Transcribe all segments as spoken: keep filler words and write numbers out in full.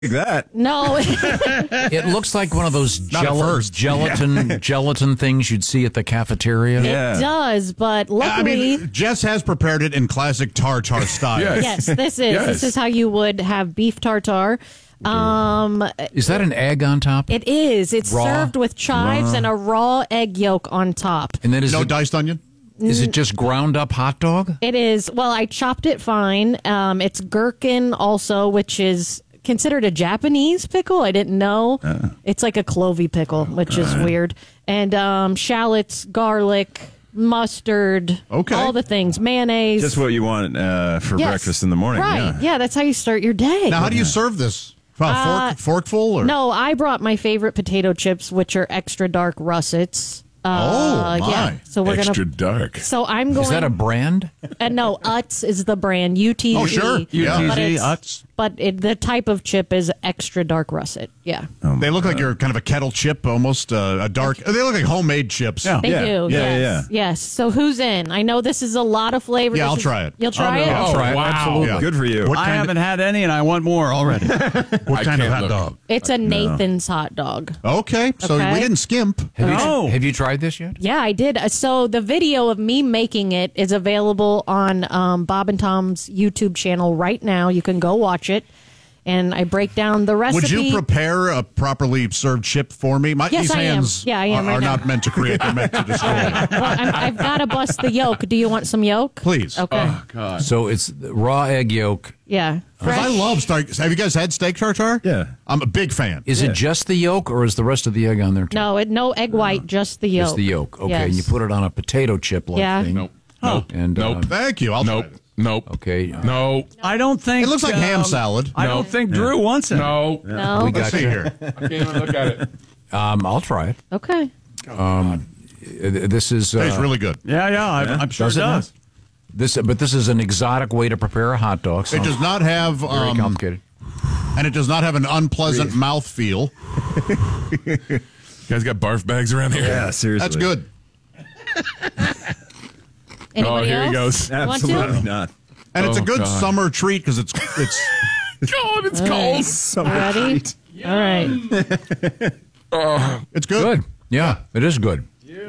that. No. It looks like one of those Not at gel- first. gelatin gelatin things you'd see at the cafeteria. Yeah. It does, but I luckily, mean, Jess has prepared it in classic tartar style. yes, this is Yes. this is how you would have beef tartare. Um, Is that an egg on top? it is. It's Raw? served with chives and a raw egg yolk on top. and then is No it, diced onion? is it just ground up hot dog? It is. Well, I chopped it fine. Um, it's gherkin also, which is considered a Japanese pickle. I didn't know. Uh. It's like a clovey pickle, which is weird. And um, shallots, garlic, mustard, Okay. all the things, mayonnaise. Just what you want uh, for Yes. breakfast in the morning. Right. Yeah. that's how you start your day. Now, how do you serve this? Well, Uh, fork, forkful? Or? No, I brought my favorite potato chips, which are extra dark russets. Uh, Oh, my. Yeah. So we're Extra gonna. dark. So I'm going. Is that a brand? Uh, no, Utz is the brand. U T Z. Oh, sure. Yeah. But U T Z, it's- Utz. But it, the type of chip is extra dark russet. Yeah. They look like you're kind of a kettle chip, almost uh, a dark. They look like homemade chips. Yeah. They do. Yeah, yes. yeah, yeah. Yes. So who's in? I know this is a lot of flavor. Yeah, This I'll is- try it. You'll try Oh, it? no. I'll try it. wow. Absolutely. Yeah. Good for you. What I kind haven't had any, and I want more already. of, what I kind of can't hot look. dog? It's a Nathan's hot dog. Okay, so Okay. we didn't skimp. Have you, No. have you tried this yet? Yeah, I did. Uh, So the video of me making it is available on um, Bob and Tom's YouTube channel right now. You can go watch it. And I break down the recipe. Would you prepare a properly served chip for me? My, Yes, these I am. hands Yeah, I am are, right are now. not meant to create, they're meant to destroy. Well, I'm, I've got to bust the yolk. Do you want some yolk? Please. Okay. Oh, God. So it's raw egg yolk. Yeah. Because I Fresh. love steak. Have you guys had steak tartare? Yeah. I'm a big fan. Is it just the yolk, or is the rest of the egg on there too? No, it, no egg white, just the yolk. Just the yolk. Okay, Yes. and you put it on a potato chip like Yeah. thing. Nope. Nope. And uh, Nope. Thank you. I'll Nope. try it. Nope. okay, No. I don't think It looks like ham um, salad. I No. don't think Drew wants it. No. No. we Let's got see you. here. I can't even look at it. Um, I'll try it. Okay. Uh, This is uh, Tastes really good. Yeah, yeah, I, I'm sure Does it it does. this, but this is an exotic way to prepare a hot dog. It Sounds does not have, very um, complicated. and it does not have an unpleasant mouth feel. You guys got barf bags around here? Yeah, seriously. That's good. Oh, Anybody here he else? goes. Want to? Absolutely not. And it's a Oh, good God. summer treat because it's it's God, it's cold. You ready? All right. it's good. Good. Yeah, it is good.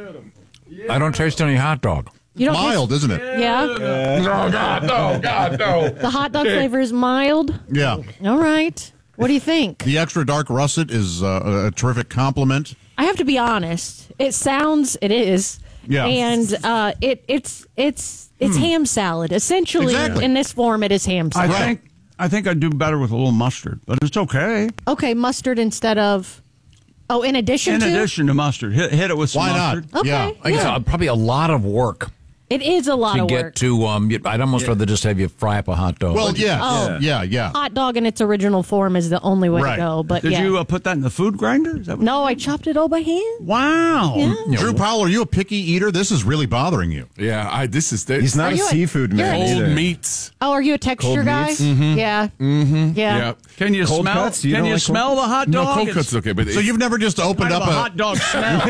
I don't taste any hot dog. You don't Mild, isn't it? Yeah. No, God, no, God, no. The hot dog flavor is mild. Yeah. All right. What do you think? The extra dark russet is uh, a terrific compliment. I have to be honest. It sounds. It is. Yeah. And uh, it it's it's it's ham salad. Essentially, Exactly. in this form, it is ham I salad. Right. think I think I'd do better with a little mustard, but it's okay. Okay, mustard instead of. Oh, in addition In to. addition to mustard, hit, hit it with some Why not? mustard. Okay. Yeah. I guess Yeah. uh, probably a lot of work It is a lot to of get work. to. Um, you- I'd almost rather just have you fry up a hot dog. Well, yeah. Oh. Yeah, yeah. Hot dog in its original form is the only way Right. to go. But Did yeah. you uh, put that in the food grinder? Is that what No, I chopped it all by hand. Wow. Yeah. You know, Drew Powell, are you a picky eater? This is really bothering you. Yeah, I. This is He's not Are a you a- seafood you're man a- cold either. meats. Oh, are you a texture Cold guy? meats? Yeah. Mm-hmm. Yeah. Yeah. Can you Cold smell? cuts? You Can don't you like cold smell the hot No, dog? cold It's cuts okay, but So it's- you've never just opened kind up of a a, hot dog smell.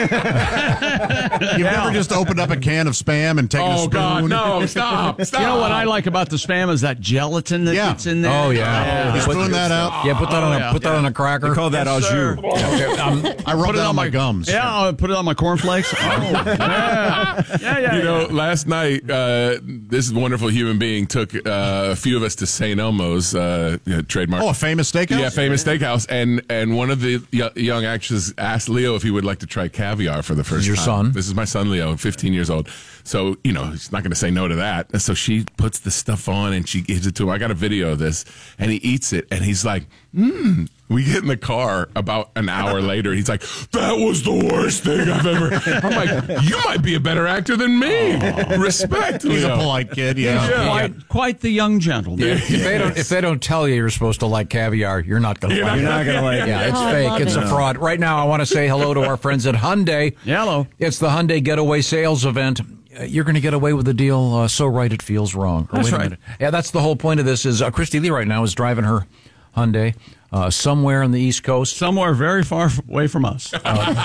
you've never just opened up a can of Spam and taken a Oh spoon. God, no! Stop! Stop! You know what I like about the Spam is that gelatin that Yeah. gets in there. Oh yeah. You Put- spoon that out. Yeah, put that on a yeah. put that on a cracker. They call that au sir. jus. Okay, um, I rub Put it that on on my my- gums. Yeah, I'll put it on my cornflakes. Oh, yeah. yeah, yeah. You know, yeah. last night, uh, this wonderful human being took uh, a few of us to Saint Elmo's, uh, you know, trademark. Oh, a famous steakhouse? Yeah, famous steakhouse, and and one of the y- young actors asked Leo if he would like to try caviar for the first your time. son? This is my son Leo, fifteen years old. So you know he's not going to say no to that. And so she puts the stuff on and she gives it to him. I got a video of this, and he eats it, and he's like, "Mmm." We get in the car about an hour later. He's like, "That was the worst thing I've ever." I'm like, "You might be a better actor than me." Respect, He's a Leo. polite kid, yeah. Yeah. Quite, quite the young gentleman. Yeah. if they don't if they don't tell you you're supposed to like caviar, you're not going to You're like You're it. not going to like it. Yeah, it's Oh, I fake. love It's it. a fraud. Right now, I want to say hello to our friends at Hyundai. Hello. It's the Hyundai Getaway Sales Event. Uh, You're going to get away with a deal uh, so right it feels wrong. Or That's wait a right. minute. Yeah, that's the whole point of this. Is uh, Christy Lee right now is driving her Hyundai uh, somewhere on the East Coast. Somewhere very far f- away from us.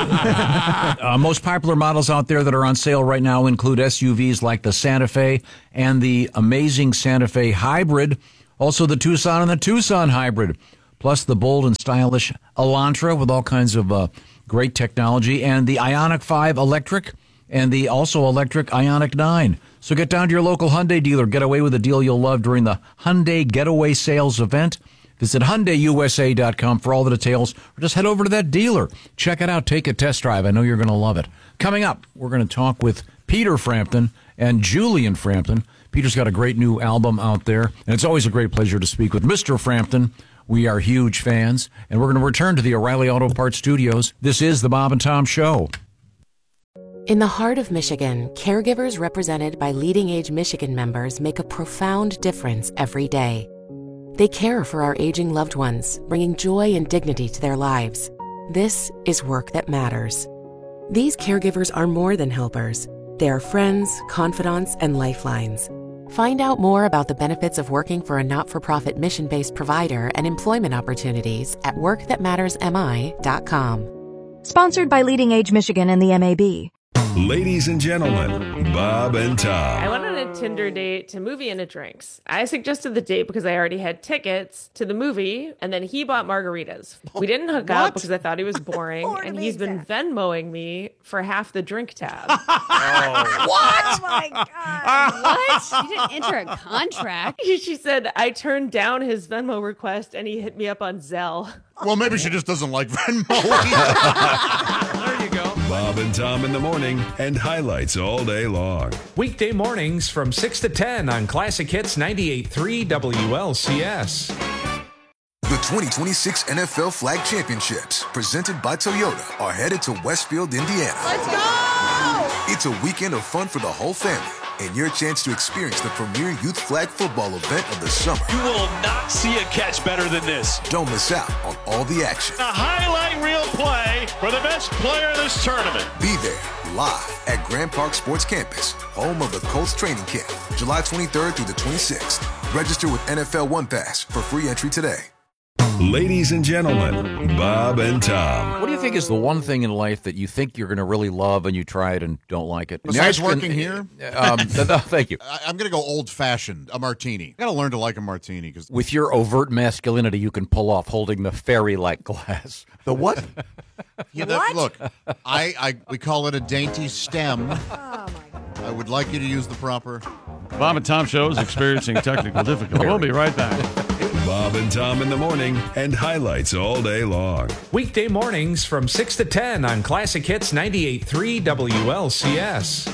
Uh, most popular models out there that are on sale right now include S U Vs like the Santa Fe and the amazing Santa Fe Hybrid, also the Tucson and the Tucson Hybrid. plus the bold and stylish Elantra with all kinds of uh, great technology, and the Ioniq five Electric, and the also electric Ioniq nine. So get down to your local Hyundai dealer. Get away with a deal you'll love during the Hyundai Getaway Sales event. Visit Hyundai U S A dot com for all the details, or just head over to that dealer. Check it out. Take a test drive. I know you're going to love it. Coming up, we're going to talk with Peter Frampton and Julian Frampton. Peter's got a great new album out there, and it's always a great pleasure to speak with Mister Frampton. We are huge fans, and we're going to return to the O'Reilly Auto Parts studios. This is the Bob and Tom Show. In the heart of Michigan, caregivers represented by Leading Age Michigan members make a profound difference every day. They care for our aging loved ones, bringing joy and dignity to their lives. This is work that matters. These caregivers are more than helpers. They are friends, confidants, and lifelines. Find out more about the benefits of working for a not-for-profit mission-based provider and employment opportunities at work that matters m i dot com. Sponsored by Leading Age Michigan and the M A B. Ladies and gentlemen, Bob and Tom. I went on a Tinder date to movie and a drinks. I suggested the date because I already had tickets to the movie, and then he bought margaritas. We didn't hook up because I thought he was boring, and he's been Venmoing me for half the drink tab. Oh. What? Oh my God. What? You didn't enter a contract. She said I turned down his Venmo request, and he hit me up on Zelle. Well, maybe she just doesn't like Venmo. There you go. Bob and Tom in the morning, and highlights all day long. Weekday mornings from six to ten on Classic Hits ninety-eight point three W L C S. The twenty twenty-six N F L Flag Championships, presented by Toyota, are headed to Westfield, Indiana. Let's go! It's a weekend of fun for the whole family, and your chance to experience the premier youth flag football event of the summer. You will not see a catch better than this. Don't miss out on all the action. A highlight reel play for the best player in this tournament. Be there, live at Grand Park Sports Campus, home of the Colts training camp, July twenty-third through the twenty-sixth. Register with N F L One Pass for free entry today. Ladies and gentlemen, Bob and Tom. What do you think is the one thing in life that you think you're going to really love and you try it and don't like it? Besides Nice- working here? Um, no, thank you. I, I'm going to go old-fashioned, a martini. I got to learn to like a martini. Cause With your overt masculinity, you can pull off holding the fairy-like glass. The what? Yeah, the, What? Look, I, I we call it a dainty stem. Oh, my God. I would like you to use the proper... Bob and Tom Show is experiencing technical difficulty. We'll be right back. Bob and Tom in the morning, and highlights all day long. Weekday mornings from six to ten on Classic Hits ninety-eight point three W L C S.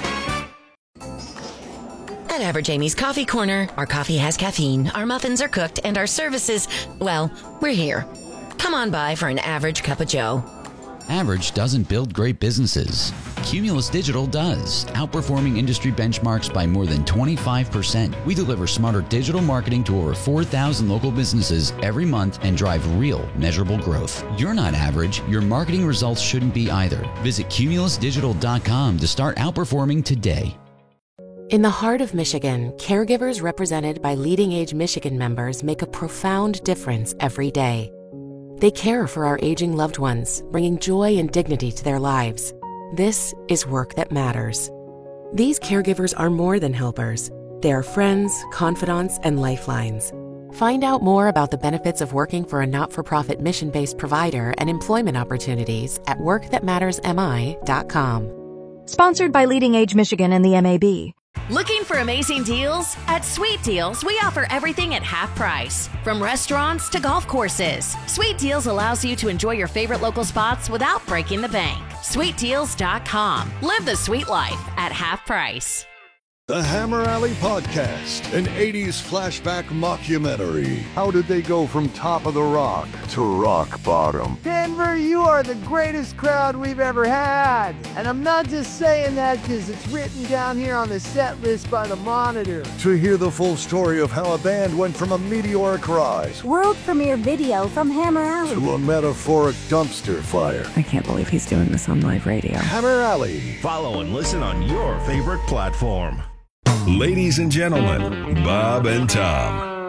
At Average Amy's Coffee Corner, our coffee has caffeine, our muffins are cooked, and our services, well, we're here. Come on by for an average cup of joe. Average doesn't build great businesses. Cumulus Digital does, outperforming industry benchmarks by more than twenty-five percent. We deliver smarter digital marketing to over four thousand local businesses every month and drive real, measurable growth. You're not average. Your marketing results shouldn't be either. Visit cumulus digital dot com to start outperforming today. In the heart of Michigan, caregivers represented by Leading Age Michigan members make a profound difference every day. They care for our aging loved ones, bringing joy and dignity to their lives. This is work that matters. These caregivers are more than helpers. They are friends, confidants, and lifelines. Find out more about the benefits of working for a not-for-profit mission-based provider and employment opportunities at work that matters m i dot com. Sponsored by Leading Age Michigan and the M A B. Looking for amazing deals? At Sweet Deals, we offer everything at half price. From restaurants to golf courses, Sweet Deals allows you to enjoy your favorite local spots without breaking the bank. sweet deals dot com. Live the sweet life at half price. The Hammer Alley Podcast, an eighties flashback mockumentary. How did they go from top of the rock to rock bottom? Denver, you are the greatest crowd we've ever had. And I'm not just saying that because it's written down here on the set list by the Monitor. To hear the full story of how a band went from a meteoric rise World premiere video from Hammer Alley to a metaphoric dumpster fire. I can't believe he's doing this on live radio. Hammer Alley. Follow and listen on your favorite platform. Ladies and gentlemen, Bob and Tom.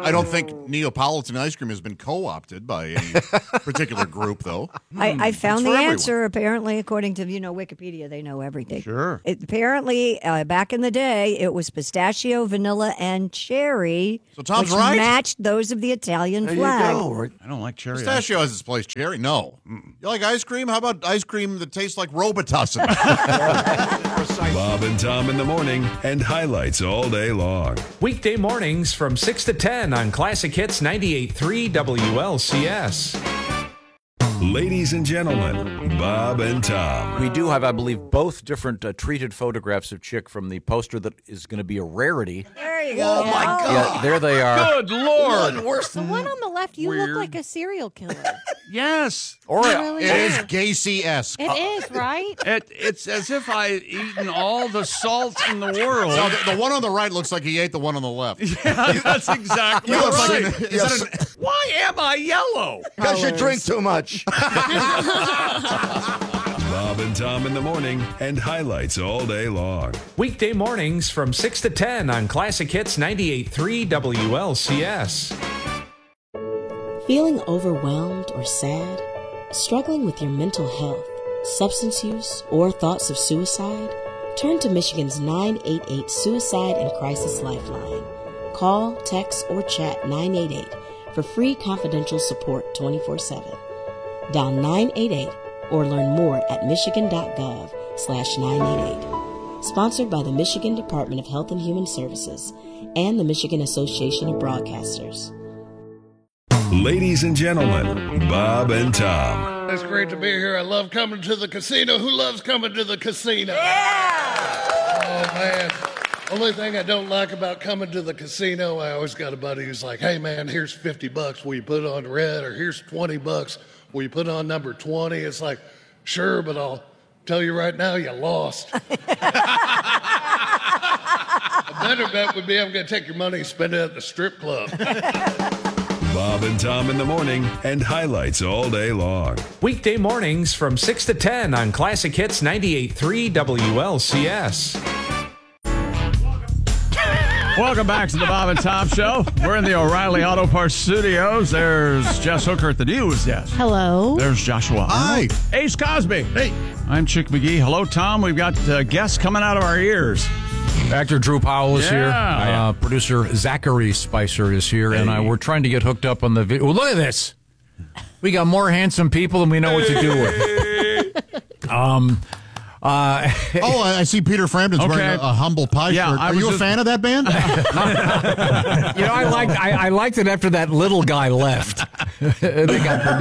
I don't think Neapolitan ice cream has been co-opted by any particular group, though. I, I found It's the for everyone. answer. Apparently, according to you know Wikipedia, they know everything. Sure. It, apparently, uh, back in the day, it was pistachio, vanilla, and cherry. So Tom's which right. matched those of the Italian There you flag. go. I don't like cherry. Pistachio has its place. Cherry, no. You like ice cream? How about ice cream that tastes like Robitussin? Bob and Tom in the morning and highlights all day long. Weekday mornings from six to ten on Classic Hits ninety-eight point three W L C S. Ladies and gentlemen, Bob and Tom. We do have, I believe, both different uh, treated photographs of Chick from the poster that is going to be a rarity. There you go. Oh, my God. Yeah, there they are. Good Lord. The one on the left, you Weird. look like a serial killer. Yes. Or You really it is do. Gacy-esque. It is, right? It, it's as if I had eaten all the salt in the world. No, the, the one on the right looks like he ate the one on the left. Yeah, that's exactly You look right. like an- is that an- Why am I yellow? Because you drink too much. Bob and Tom in the morning and highlights all day long. Weekday mornings from six to ten on Classic Hits ninety-eight point three W L C S. Feeling overwhelmed or sad? Struggling with your mental health, substance use, or thoughts of suicide? Turn to Michigan's nine eight eight Suicide and Crisis Lifeline. Call, text, or chat nine eight eight for free confidential support twenty-four seven. Dial nine eight eight or learn more at michigan.gov slash 988. Sponsored by the Michigan Department of Health and Human Services and the Michigan Association of Broadcasters. Ladies and gentlemen, Bob and Tom. It's great to be here. I love coming to the casino. Who loves coming to the casino? Yeah! Oh, man. Only thing I don't like about coming to the casino, I always got a buddy who's like, hey, man, here's fifty bucks. Will you put on red? Or here's twenty bucks. Will you put on number twenty? It's like, sure, but I'll tell you right now, you lost. A better bet would be I'm going to take your money and spend it at the strip club. Bob and Tom in the morning and highlights all day long. Weekday mornings from six to ten on Classic Hits ninety-eight point three W L C S. Welcome back to the Bob and Tom Show. We're in the O'Reilly Auto Parts Studios. There's Jess Hooker at the news desk. Hello. There's Joshua. Hi. Ace Cosby. Hey. I'm Chick McGee. Hello, Tom. We've got uh, guests coming out of our ears. Actor Drew Powell is Yeah. here. Uh, producer Zachary Spicer is here. And uh, we're trying to get hooked up on the video. Look at this. We got more handsome people than we know what to do with. Um... Uh, oh, I I see Peter Frampton's Okay. wearing a, a humble pie Yeah, shirt. I Are was you a just- fan of that band? You know, I liked I, I liked it after that little guy left. They got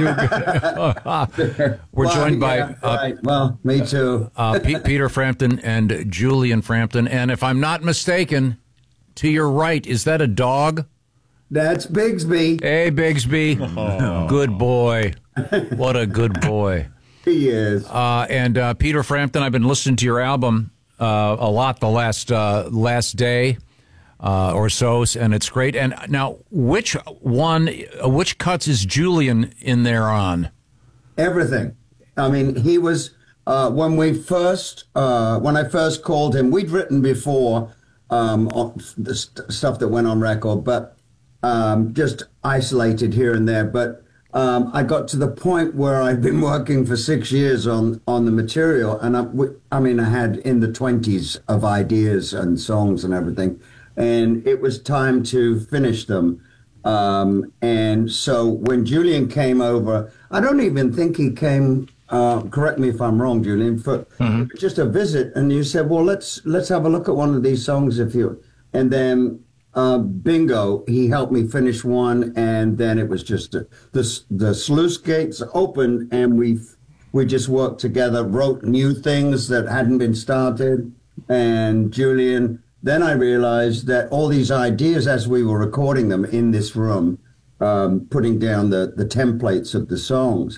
the new. We're Well, joined by yeah, uh, right. Well, me too. uh, P- Peter Frampton and Julian Frampton, and if I'm not mistaken, to your right is that a dog? That's Bigsby. Hey, Bigsby, good boy. What a good boy. He is. Uh, and uh, Peter Frampton, I've been listening to your album uh, a lot the last uh, last day uh, or so, and it's great. And now, which one, uh, which cuts is Julian in there on? Everything. I mean, he was uh, when we first uh, when I first called him. We'd written before um, on the st- stuff that went on record, but um, just isolated here and there. But um, I got to the point where I'd been working for six years on on the material, and I, w- I mean, I had in the twenties of ideas and songs and everything, and it was time to finish them. Um, and so when Julian came over, I don't even think he came. Uh, correct me if I'm wrong, Julian. For Mm-hmm. just a visit, and you said, "Well, let's let's have a look at one of these songs if you." And then, uh, bingo, he helped me finish one, and then it was just uh, the the sluice gates opened, and we we just worked together, wrote new things that hadn't been started, and Julian. Then I realized that all these ideas, as we were recording them in this room, um, putting down the, the templates of the songs,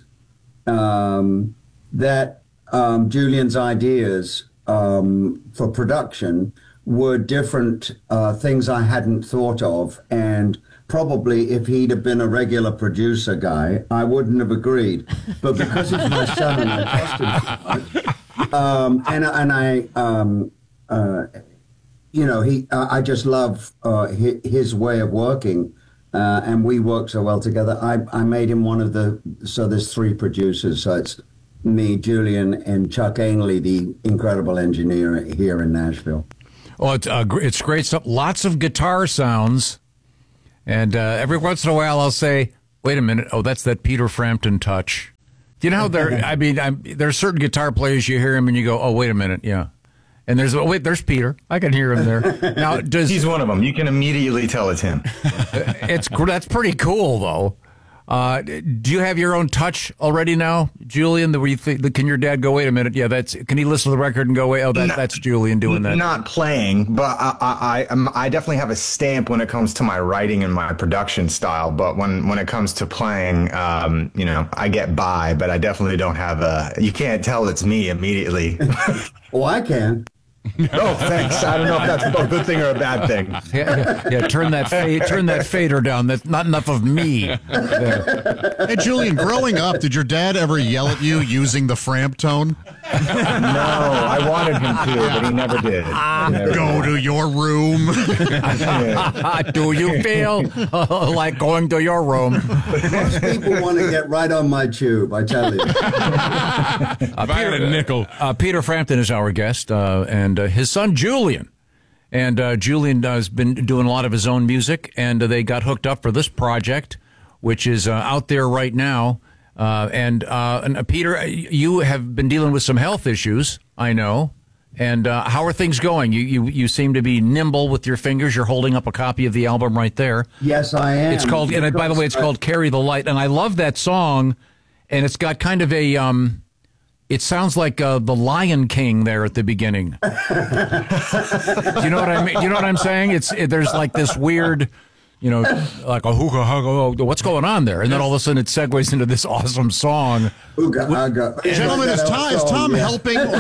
um, that um, Julian's ideas um, for production were different uh, things I hadn't thought of. And probably if he'd have been a regular producer guy, I wouldn't have agreed. But because he's my son and I trust him so much, um, and, and I... Um, uh, You know, he. Uh, I just love uh, his, his way of working, uh, and we work so well together. I, I made him one of the, so there's three producers. So it's me, Julian, and Chuck Ainley, the incredible engineer here in Nashville. Oh, it's, uh, gr- it's great stuff. Lots of guitar sounds. And uh, every once in a while I'll say, wait a minute, oh, that's that Peter Frampton touch. You know how there, I mean, I'm, there are certain guitar players, you hear him and you go, oh, wait a minute, yeah. And there's, oh, wait, there's Peter. I can hear him there. Now, does He's one of them. You can immediately tell it's him. it's That's pretty cool, though. Uh, do you have your own touch already now, Julian? Where you think, can your dad go, wait a minute, yeah, that's, can he listen to the record and go, wait, oh, that, not, that's Julian doing that? Not playing, but I, I, I, I definitely have a stamp when it comes to my writing and my production style. But when, when it comes to playing, um, you know, I get by, but I definitely don't have a, you can't tell it's me immediately. Oh, I can. Oh, thanks. I don't know if that's a good thing or a bad thing. Yeah, yeah, yeah, turn that fa- turn that fader down. That's not enough of me. There. Hey, Julian, growing up, did your dad ever yell at you using the Framp tone? No, I wanted him to, but he never did. He never Go did. to your room. Do you feel uh, like going to your room? Most people want to get right on my tube, I tell you. Uh, Peter, a nickel. Uh, Peter Frampton is our guest, uh, and uh, his son Julian. And uh, Julian has been doing a lot of his own music, and uh, they got hooked up for this project, which is uh, out there right now. Uh, and, uh, and uh, Peter, you have been dealing with some health issues, I know. And uh, how are things going? You, you you seem to be nimble with your fingers. You're holding up a copy of the album right there. Yes, I am. It's called, and by the way, it's called "Carry the Light," and I love that song. And it's got kind of a, um, it sounds like uh, the Lion King there at the beginning. Do you know what I mean? Do you know what I'm saying? It's it, there's like this weird, you know, like a hookah hugga. What's going on there? And then all of a sudden it segues into this awesome song. Ooga, aga. Gentlemen, is Tom, is Tom helping or not?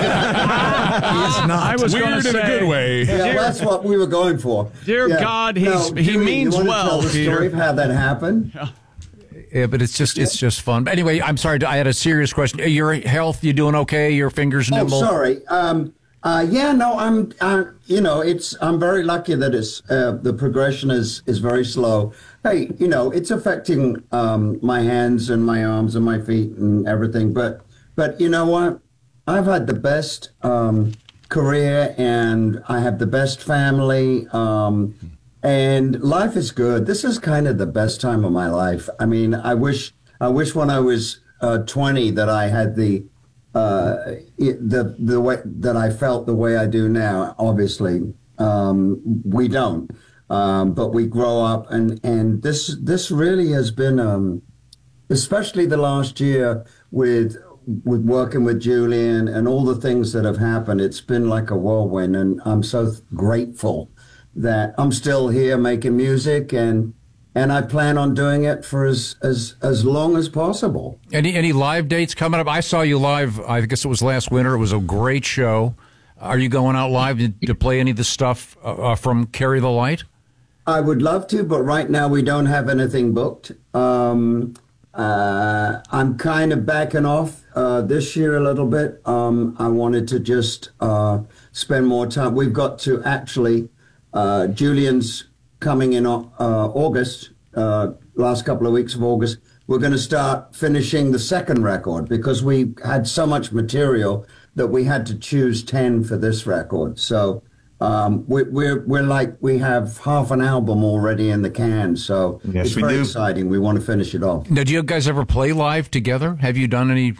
He's not. I was going to say, in a good way. Yeah, Dear, that's what we were going for. Dear yeah. God, he's, No, he Julie, means you wanna well, tell the Peter. story of how that happened? Yeah, but it's just it's just fun. But anyway, I'm sorry. I had a serious question. Your health, you doing okay? Your fingers nimble? Oh, sorry. Um, uh, yeah, no, I'm. Uh, you know, it's. I'm very lucky that it's uh, the progression is is very slow. Hey, you know, it's affecting um, my hands and my arms and my feet and everything. But but you know what? I've had the best um, career and I have the best family. Um, And life is good. This is kind of the best time of my life. I mean, I wish, I wish when I was uh, twenty that I had the, uh, the the way that I felt the way I do now. Obviously, um, we don't, um, but we grow up, and and this this really has been, um, especially the last year with with working with Julian and all the things that have happened. It's been like a whirlwind, and I'm so grateful that I'm still here making music, and and I plan on doing it for as as as long as possible. Any any live dates coming up? I saw you live. I guess it was last winter. It was a great show. Are you going out live to, to play any of the stuff uh, from Carry the Light? I would love to, but right now we don't have anything booked. Um, uh, I'm kind of backing off uh, this year a little bit. Um, I wanted to just uh, spend more time. We've got to actually. Uh, Julian's coming in uh, August, uh, last couple of weeks of August. We're going to start finishing the second record because we had so much material that we had to choose ten for this record. So um, we, we're we're like we have half an album already in the can. So Yes, it's we very do. exciting. We want to finish it off. Now, do you guys ever play live together? Have you done any?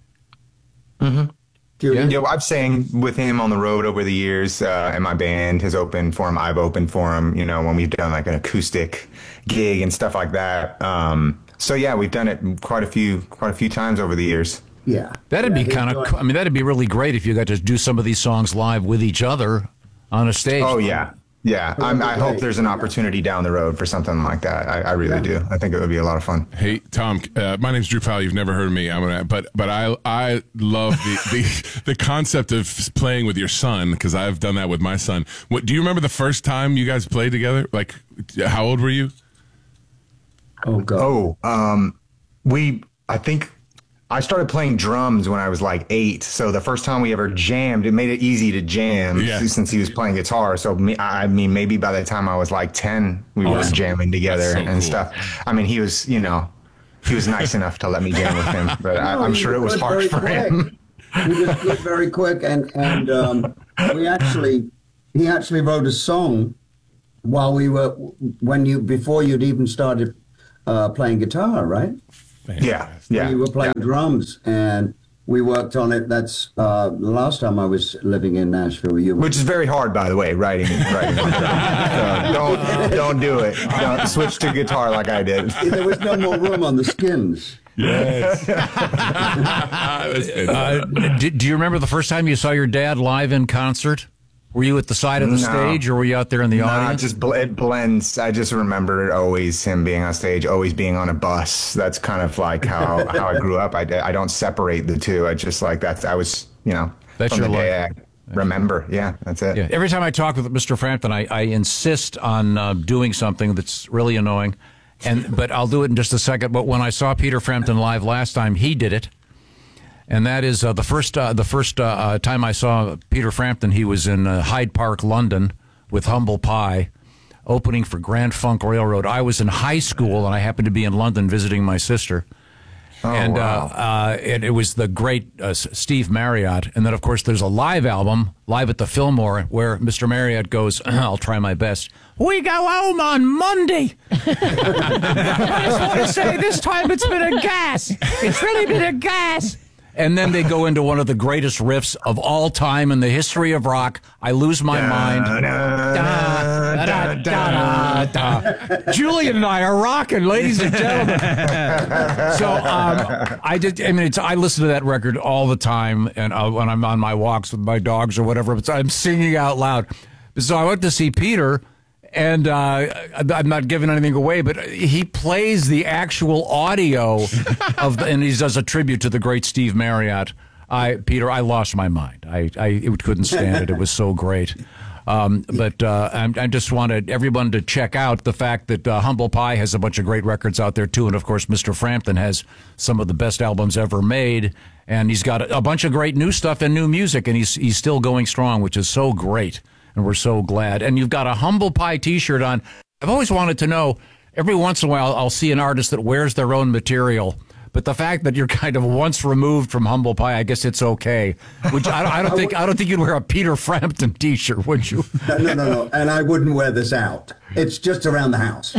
Mm-hmm. Julian? Yeah, I've sang with him on the road over the years, uh, and my band has opened for him. I've opened for him, you know, when we've done like an acoustic gig and stuff like that. Um, so yeah, we've done it quite a few, quite a few times over the years. Yeah, That'd Yeah, be kind he's of. doing- I mean, that'd be really great if you got to do some of these songs live with each other on a stage. Oh yeah, yeah. I'm, I hope there's an opportunity down the road for something like that. I, I really do. I think it would be a lot of fun. Hey Tom, uh, my name's Drew Powell. You've never heard of me. I'm gonna, but but I I love the the, the concept of playing with your son because I've done that with my son. What do you remember the first time you guys played together? Like, how old were you? Oh God. Oh, um, we. I think I started playing drums when I was like eight. So the first time we ever jammed, it made it easy to jam Yeah. since he was playing guitar. So me, I mean, maybe by the time I was like ten, we were Awesome. jamming together That's so and cool. stuff. I mean, he was, you know, he was nice enough to let me jam with him, but I, No, I'm he sure it was good hard very for quick. him. He was good very quick, and and um, we actually he actually wrote a song while we were when you before you'd even started uh, playing guitar, right? Yeah, yeah. When you were playing drums, and we worked on it. That's uh, the last time I was living in Nashville. You Which is very hard, by the way, writing. writing. So don't don't do it. Don't switch to guitar like I did. there was no more room on the skins. Yes. Uh, do, do you remember the first time you saw your dad live in concert? Were you at the side of the No. stage, or were you out there in the Nah, audience? just bl- it blends. I just remember always him being on stage, always being on a bus. That's kind of like how, how I grew up. I, I don't separate the two. I just like that's I was you know That's from your the day life. I remember. Yeah, that's it. Yeah. Every time I talk with Mister Frampton, I, I insist on uh, doing something that's really annoying, and but I'll do it in just a second. But when I saw Peter Frampton live last time, he did it, and that is uh, the first uh, the first uh, uh, time I saw Peter Frampton. He was in uh, Hyde Park, London, with Humble Pie, opening for Grand Funk Railroad. I was in high school, and I happened to be in London visiting my sister. Oh, and wow. uh, uh, it, it was the great uh, S- Steve Marriott. And then, of course, there's a live album, live at the Fillmore, where Mister Marriott goes, I'll try my best. We go home on Monday. I just want to say this time it's been a gas. It's really been a gas. And then they go into one of the greatest riffs of all time in the history of rock. I lose my mind. Da, da, da, da, da. Julian and I are rocking, ladies and gentlemen. So um, I did. I mean, it's, I listen to that record all the time, and uh, when I'm on my walks with my dogs or whatever, it's, I'm singing out loud. So I went to see Peter. And uh, I'm not giving anything away, but he plays the actual audio of, the, and he does a tribute to the great Steve Marriott. I, Peter, I lost my mind. I, I couldn't stand it. It was so great. Um, but uh, I, I just wanted everyone to check out the fact that uh, Humble Pie has a bunch of great records out there too, and of course, Mister Frampton has some of the best albums ever made, and he's got a, a bunch of great new stuff and new music, and he's he's still going strong, which is so great. And we're so glad. And you've got a Humble Pie T-shirt on. I've always wanted to know, every once in a while, I'll see an artist that wears their own material. But the fact that you're kind of once removed from Humble Pie, I guess it's okay. Which I, I don't think I don't think you'd wear a Peter Frampton T-shirt, would you? No, no, no, no. And I wouldn't wear this out. It's just around the house.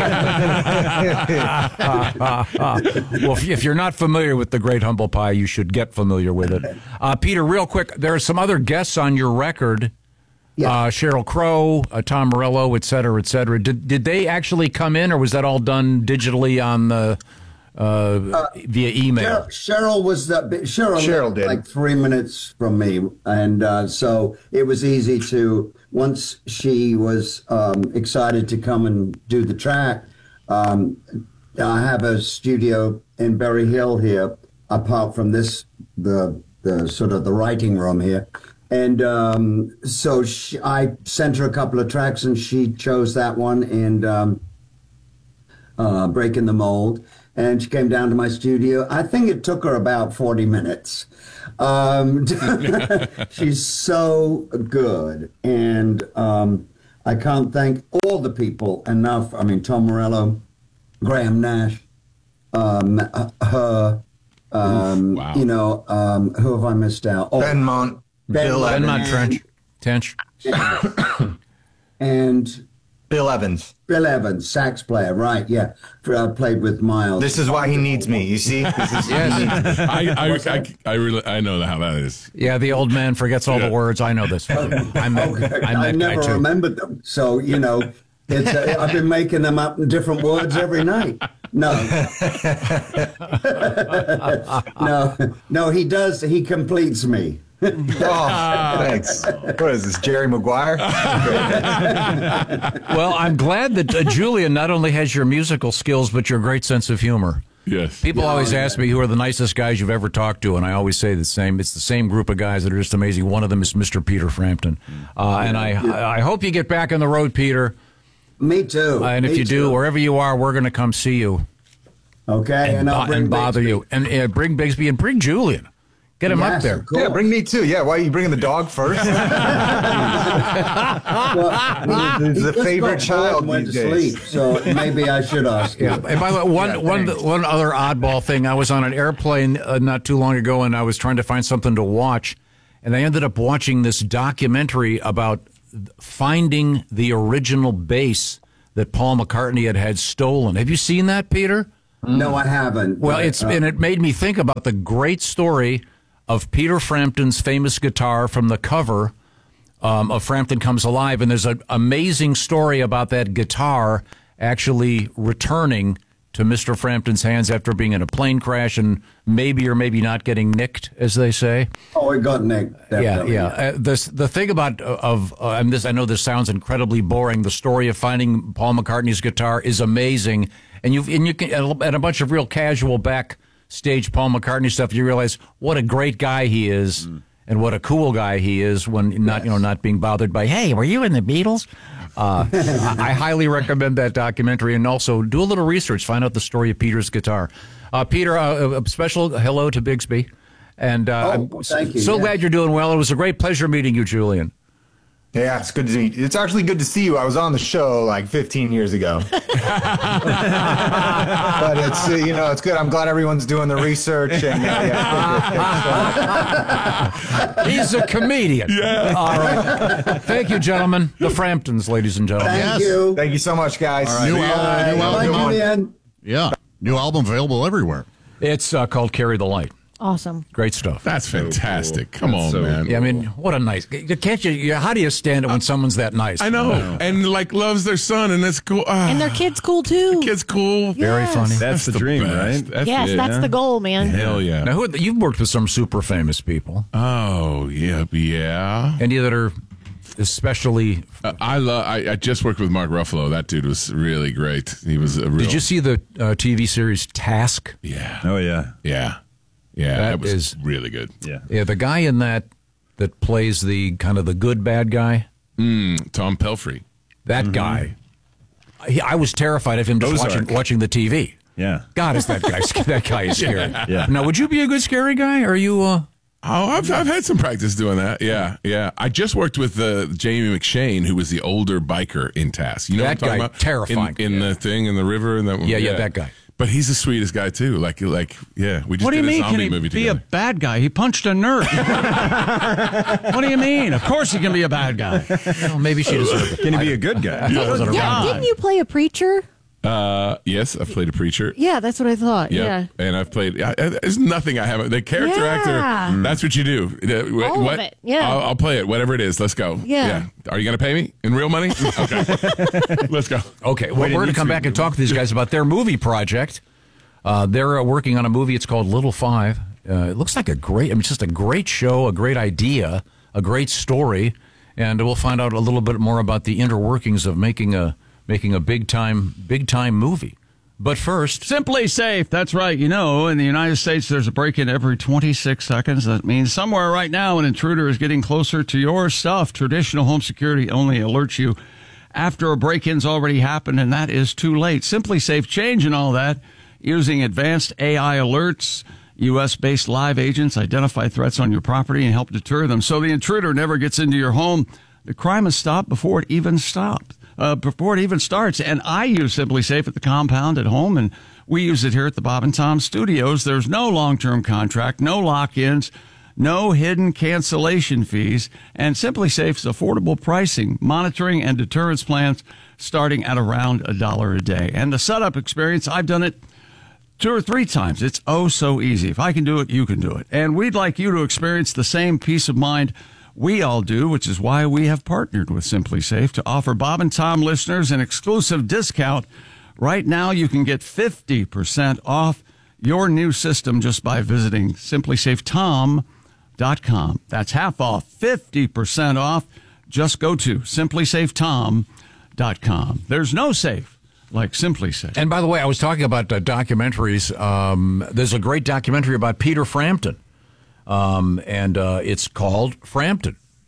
Well, if, if you're not familiar with the great Humble Pie, you should get familiar with it. Uh, Peter, real quick, there are some other guests on your record. Yeah. Uh, Sheryl Crow, uh, Tom Morello, et cetera, et cetera. Did, did they actually come in, or was that all done digitally on the uh, uh, via email? Cheryl, Cheryl was the, Cheryl, Cheryl lived did. like three minutes from me, and uh, so it was easy to. Once she was um, excited to come and do the track, um, I have a studio in Berry Hill here, apart from this, the the sort of the writing room here. And um, so she, I sent her a couple of tracks, and she chose that one, and um, uh, Breaking the Mold. And she came down to my studio. I think it took her about forty minutes. Um, she's so good. And um, I can't thank all the people enough. I mean, Tom Morello, Graham Nash, um, her, um, Wow. you know, um, who have I missed out? Oh, Ben Mont, Ben Bill Mont. Benmont Evans, Trench. Tench. and Bill Evans. Bill Evans, sax player, right? Yeah, I played with Miles. This is why he needs me. You see? This is, Yes. I, I, I, I really I know how that is. Yeah, the old man forgets all Yeah. the words. I know this. I'm that, I'm I that guy never too. remembered them. So, you know, it's uh, I've been making them up in different words every night. No. no, no, he does. He completes me. Oh, thanks. What is this, Jerry Maguire? Well, I'm glad that uh, Julian not only has your musical skills, but your great sense of humor. Yes. People Yeah, always yeah. ask me who are the nicest guys you've ever talked to, and I always say the same. It's the same group of guys that are just amazing. One of them is Mister Peter Frampton. Uh, and I I hope you get back on the road, Peter. Me too. Uh, and if Me you do, too. wherever you are, we're going to come see you. Okay, and, and I'll bo- bring and bother Bixby. you, and uh, bring Bixby and bring Julian. Get him Yes, up there. of course. Yeah, bring me too. Yeah, why are you bringing the dog first? Well, He's he the just favorite got bored child and went these to days. sleep, so maybe I should ask you. Yeah. And by the way, one, Yeah, one, thanks. one other oddball thing. I was on an airplane uh, not too long ago, and I was trying to find something to watch, and I ended up watching this documentary about finding the original bass that Paul McCartney had had stolen. Have you seen that, Peter? No, I haven't. Well, but, it's uh, and it made me think about the great story of Peter Frampton's famous guitar from the cover um, of Frampton Comes Alive. And there's an amazing story about that guitar actually returning to Mister Frampton's hands after being in a plane crash and maybe or maybe not getting nicked, as they say. Oh, it got nicked. Definitely. Yeah, yeah. Uh, this, the thing about, uh, of, uh, and this, I know this sounds incredibly boring, the story of finding Paul McCartney's guitar is amazing. And, you've, and you can, and a bunch of real casual back stage Paul McCartney stuff, you realize what a great guy he is mm. and what a cool guy he is when not yes. you know not being bothered by, hey, were you in the Beatles? Uh, I, I highly recommend that documentary, and also do a little research, find out the story of Peter's guitar. Uh, Peter, uh, a special hello to Bixby, and uh, oh, I'm thank you. so yes. glad you're doing well. It was a great pleasure meeting you, Julian. Yeah, it's good to meet you. It's actually good to see you. I was on the show like fifteen years ago. But it's, uh, you know, it's good. I'm glad everyone's doing the research. And, uh, yeah, he's a comedian. Yeah. All right. Thank you, gentlemen. The Framptons, ladies and gentlemen. Thank Yes. you. Thank you so much, guys. All right. New, Bye. album, new, Bye, album, Julian. yeah, new album available everywhere. It's uh, called Carry the Light. Awesome. Great stuff. That's fantastic. cool. Come That's on, so man. Yeah, I mean, what a nice. Can't you? How do you stand it when someone's that nice? I know. No. And like loves their son, and that's cool. Ah, And their kid's cool too. kid's cool. Very Yes. funny. That's, the, dream, best. right? That's yes, it. that's the goal, man. Hell yeah. Now, who, you've worked with some super famous people. Oh yeah, yeah. Any that are especially. Uh, I love. I, I just worked with Mark Ruffalo. That dude was really great. He was a real. Did you see the uh, T V series Task? Yeah. Oh, yeah. Yeah. Yeah. That That, was is- really good. Yeah. Yeah, the guy in that that plays the kind of the good bad guy. Mm, Tom Pelfrey. That guy. He, I was terrified of him just Ozark. watching watching the T V. Yeah. God, is that guy that guy is scary? Yeah. Yeah. Now, would you be a good scary guy? Or are you? Uh, Oh, I've I've had some practice doing that. Yeah, yeah. I just worked with uh, Jamie McShane, who was the older biker in Task. You know That what I'm talking guy, about? terrifying. In, in the thing in the river and that one. Yeah, yeah, that guy. But he's the sweetest guy too. Like, like, yeah. We just What do you did mean? a zombie Can he movie be together. a bad guy? He punched a nerd. What do you mean? Of course he can be a bad guy. well, maybe she deserved it. Can he be a good guy? Yeah, God. didn't you play a preacher? Uh, yes, I've played a preacher. Yeah, that's what I thought. Yep. Yeah. And I've played. I, I- there's nothing I haven't. The character Yeah. actor. That's what you do. Uh, wh- All of what, it, yeah. I'll, I'll play it. Whatever it is. Let's go. Yeah. Are you going to pay me in real money? Okay. Let's go. Okay, well, Wait, we're it going to needs come to back be- and talk to these guys about their movie project. Uh, they're uh, working on a movie. It's called Little Five. Uh, it looks like a great, I mean, it's just a great show, a great idea, a great story, and we'll find out a little bit more about the inner workings of making a making a big time big time movie. But first, Simply Safe. That's right. You know, in the United States, there's a break-in every twenty-six seconds. That means somewhere right now an intruder is getting closer to your stuff. Traditional home security only alerts you after a break-in's already happened, and that is too late. Simply Safe changing all that using advanced A I alerts. U S-based live agents identify threats on your property and help deter them, so the intruder never gets into your home. The crime is stopped before it even stops. Uh, before it even starts. And I use Simply Safe at the compound at home, and we use it here at the Bob and Tom Studios. There's no long-term contract, no lock-ins, no hidden cancellation fees, and Simply Safe's affordable pricing, monitoring, and deterrence plans starting at around a dollar a day. And the setup experience, I've done it two or three times. It's oh so easy. If I can do it, you can do it. And we'd like you to experience the same peace of mind we all do, which is why we have partnered with Simply Safe to offer Bob and Tom listeners an exclusive discount. Right now, you can get fifty percent off your new system just by visiting simply safe tom dot com. That's half off, fifty percent off. Just go to simply safe tom dot com. There's no safe like Simply Safe. and by the way, I was talking about uh, documentaries. Um, there's a great documentary about Peter Frampton. Um, and uh, it's called Frampton.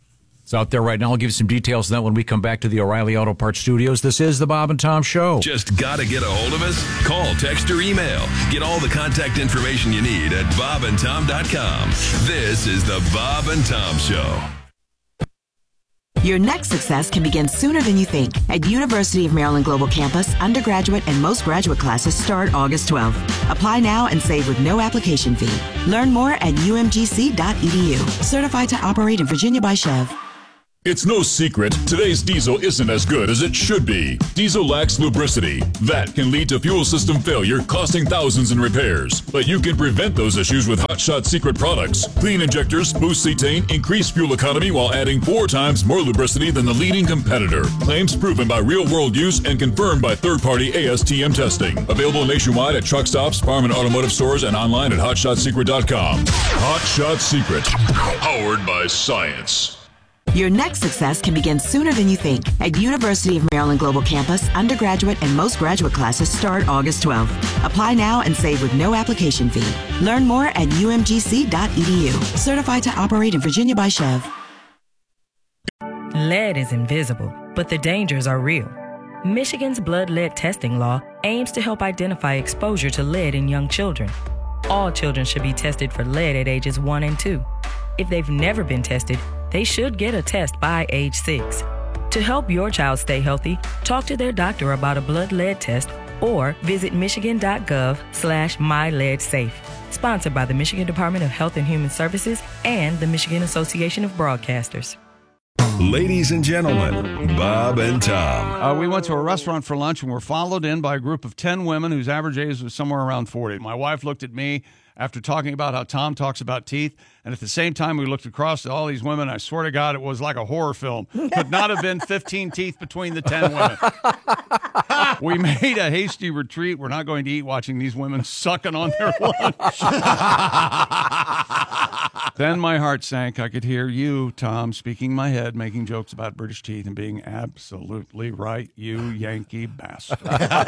It's out there right now. I'll give you some details on that when we come back to the O'Reilly Auto Parts studios. This is the Bob and Tom Show. Just got to get a hold of us? Call, text, or email. Get all the contact information you need at bob and tom dot com. This is the Bob and Tom Show. Your next success can begin sooner than you think. At University of Maryland Global Campus, undergraduate and most graduate classes start August twelfth. Apply now and save with no application fee. Learn more at u m g c dot e d u. Certified to operate in Virginia by Chev. It's no secret, today's diesel isn't as good as it should be. Diesel lacks lubricity. That can lead to fuel system failure, costing thousands in repairs. But you can prevent those issues with Hot Shot Secret products. Clean injectors, boost cetane, increase fuel economy while adding four times more lubricity than the leading competitor. Claims proven by real-world use and confirmed by third-party A S T M testing. Available nationwide at truck stops, farm and automotive stores, and online at hot shot secret dot com. Hot Shot Secret, powered by science. Your next success can begin sooner than you think. At University of Maryland Global Campus, undergraduate and most graduate classes start August twelfth. Apply now and save with no application fee. Learn more at u m g c dot e d u. Certified to operate in Virginia by Chev. Lead is invisible, but the dangers are real. Michigan's blood lead testing law aims to help identify exposure to lead in young children. All children should be tested for lead at ages one and two. If they've never been tested, they should get a test by age six. To help your child stay healthy, talk to their doctor about a blood lead test or visit michigan.gov slash myleadsafe. Sponsored by the Michigan Department of Health and Human Services and the Michigan Association of Broadcasters. Ladies and gentlemen, Bob and Tom. Uh, we went to a restaurant for lunch and were followed in by a group of ten women whose average age was somewhere around forty. My wife looked at me after talking about how Tom talks about teeth, and at the same time we looked across at all these women. I swear to God, it was like a horror film. Could not have been fifteen teeth between the ten women. We made a hasty retreat. We're not going to eat watching these women sucking on their lunch. Then my heart sank. I could hear you, Tom, speaking in my head, making jokes about British teeth and being absolutely right, you Yankee bastard.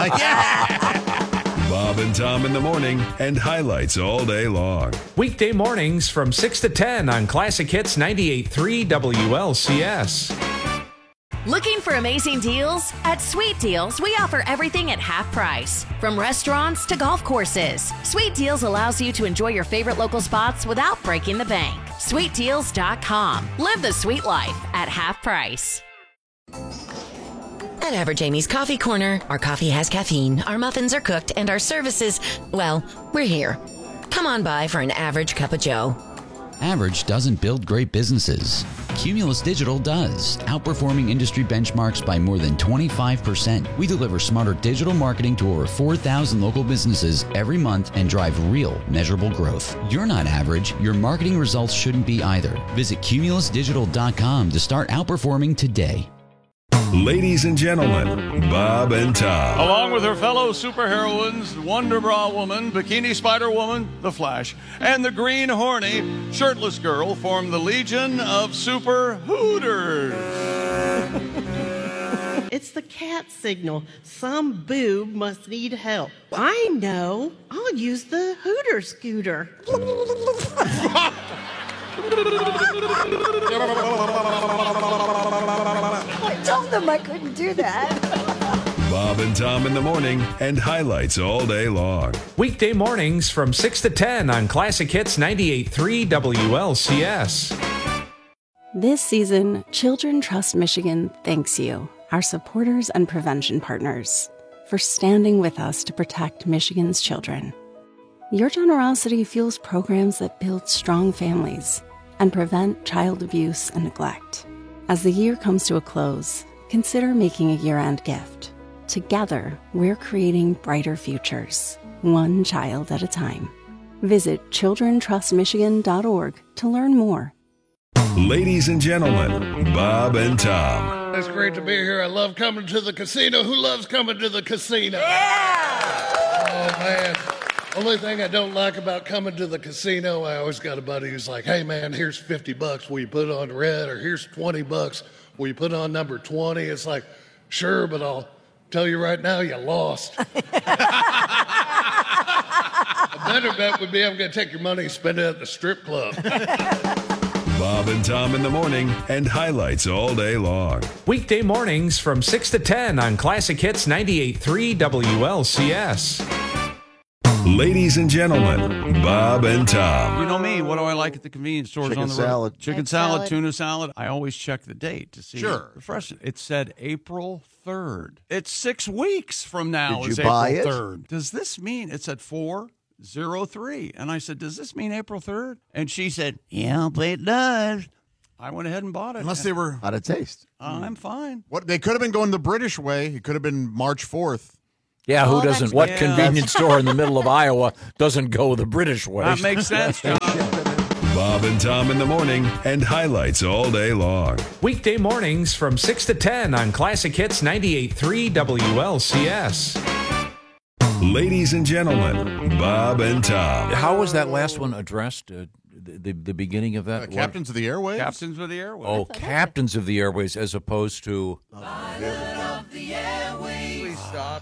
Bob and Tom in the morning and highlights all day long. Weekday mornings from six to ten on Classic Hits ninety-eight point three W L C S. Looking for amazing deals? At Sweet Deals, we offer everything at half price. From restaurants to golf courses, Sweet Deals allows you to enjoy your favorite local spots without breaking the bank. sweet deals dot com. Live the sweet life at half price. At Average Amy's Coffee Corner, our coffee has caffeine, our muffins are cooked, and our services, well, we're here. Come on by for an average cup of joe. Average doesn't build great businesses. Cumulus Digital does, outperforming industry benchmarks by more than twenty-five percent. We deliver smarter digital marketing to over four thousand local businesses every month and drive real, measurable growth. You're not average. Your marketing results shouldn't be either. Visit cumulus digital dot com to start outperforming today. Ladies and gentlemen, Bob and Tom. Along with her fellow superheroines, Wonder Bra Woman, Bikini Spider Woman, The Flash, and the Green Horny Shirtless Girl form the Legion of Super Hooters. It's the cat signal. Some boob must need help. I know. I'll use the Hooter scooter. I told them I couldn't do that. Bob and Tom in the morning and highlights all day long. Weekday mornings from six to ten on Classic Hits ninety-eight point three W L C S. This season, Children Trust Michigan thanks you, our supporters and prevention partners, for standing with us to protect Michigan's children. Your generosity fuels programs that build strong families and prevent child abuse and neglect. As the year comes to a close, consider making a year-end gift. Together, we're creating brighter futures, one child at a time. Visit children trust michigan dot org to learn more. Ladies and gentlemen, Bob and Tom. It's great to be here. I love coming to the casino. Who loves coming to the casino? Yeah! Oh, man. Only thing I don't like about coming to the casino, I always got a buddy who's like, hey, man, here's fifty bucks. Will you put on red? Or here's twenty bucks. Will you put on number twenty? It's like, sure, but I'll tell you right now, you lost. A better bet would be I'm going to take your money and spend it at the strip club. Bob and Tom in the morning and highlights all day long. Weekday mornings from six to ten on Classic Hits ninety-eight point three W L C S. Ladies and gentlemen, Bob and Tom. You know me. What do I like at the convenience stores Chicken on the salad. road? Chicken Egg salad, salad. tuna salad. I always check the date to see Sure. the freshness. It said April third. It's six weeks from now. Did It's you buy April it? third. Does this mean it said four zero three? And I said, does this mean April third? And she said, yeah, but it does. I went ahead and bought it. Unless they were. How'd it taste? Uh, I'm fine. What they could have been going the British way. It could have been March fourth. Yeah, who Oh, doesn't? that's- What yeah. convenience store in the middle of Iowa doesn't go the British way? That makes sense, John. Bob and Tom in the morning and highlights all day long. Weekday mornings from six to ten on Classic Hits ninety-eight point three W L C S. Ladies and gentlemen, Bob and Tom. How was that last one addressed? Uh, the, the the beginning of that? Uh, Captains of the Airways? Captains of the Airways. Oh, Captains of the Airways, as opposed to. Please stop.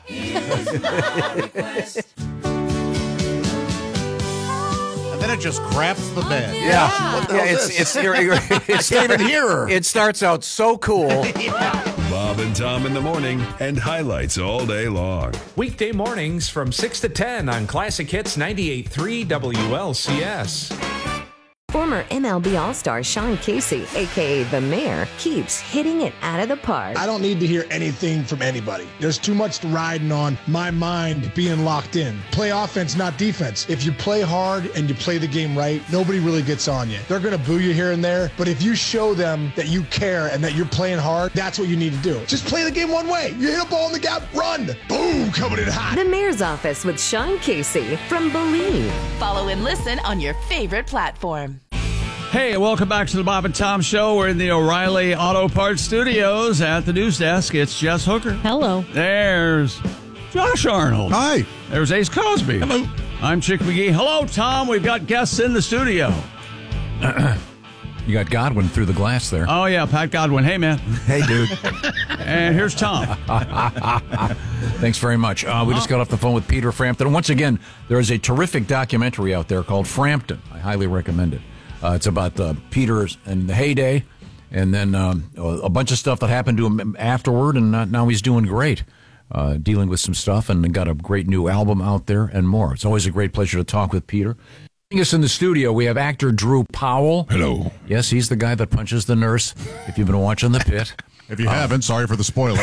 And then it just craps the bed. Yeah, What the yeah. hell It's is this? it's you're, you're, it's can't even hear her. It starts out so cool. Bob and Tom in the morning and highlights all day long. Weekday mornings from six to ten on Classic Hits ninety-eight point three W L C S. Former M L B All-Star Sean Casey, a k a. The Mayor, keeps hitting it out of the park. I don't need to hear anything from anybody. There's too much riding on my mind being locked in. Play offense, not defense. If you play hard and you play the game right, nobody really gets on you. They're going to boo you here and there, but if you show them that you care and that you're playing hard, that's what you need to do. Just play the game one way. You hit a ball in the gap, run. Boom, coming in hot. The Mayor's Office with Sean Casey from Believe. Follow and listen on your favorite platform. Hey, welcome back to the Bob and Tom Show. We're in the O'Reilly Auto Parts Studios at the news desk. It's Jess Hooker. Hello. There's Josh Arnold. Hi. There's Ace Cosby. Hello. I'm Chick McGee. Hello, Tom. We've got guests in the studio. You got Godwin through the glass there. Oh, yeah, Pat Godwin. Hey, man. Hey, dude. And here's Tom. Thanks very much. Uh, we just got off the phone with Peter Frampton. And once again, there is a terrific documentary out there called Frampton. I highly recommend it. Uh, it's about uh, Peter's and the heyday, and then um, a bunch of stuff that happened to him afterward, and uh, now he's doing great, uh, dealing with some stuff, and got a great new album out there and more. It's always a great pleasure to talk with Peter. Joining us in the studio, we have actor Drew Powell. Hello. Yes, he's the guy that punches the nurse, if you've been watching The Pit. If you haven't, sorry for the spoiler.